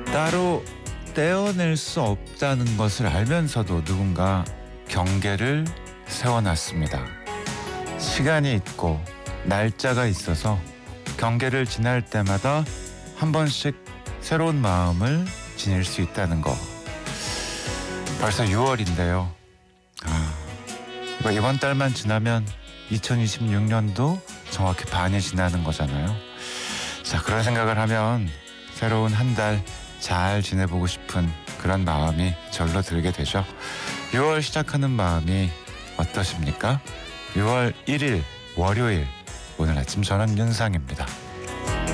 따로 떼어낼 수 없다는 것을 알면서도 누군가 경계를 세워놨습니다. 시간이 있고 날짜가 있어서 경계를 지날 때마다 한 번씩 새로운 마음을 지닐 수 있다는 거. 벌써 6월인데요. 이번 달만 지나면 2026년도 정확히 반이 지나는 거잖아요. 자, 그런 생각을 하면 새로운 한 달 잘 지내보고 싶은 그런 마음이 절로 들게 되죠. 6월 시작하는 마음이 어떠십니까? 6월 1일 월요일, 오늘 아침 저는 윤상입니다.